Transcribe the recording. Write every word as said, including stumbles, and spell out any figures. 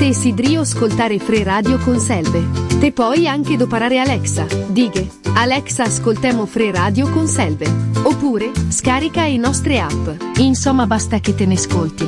Te desideri ascoltare Free Radio con Selve. Te puoi anche doparare Alexa. Dighe, Alexa ascoltemo Free Radio con Selve. Oppure, scarica le nostre app. Insomma basta che te ne ascolti.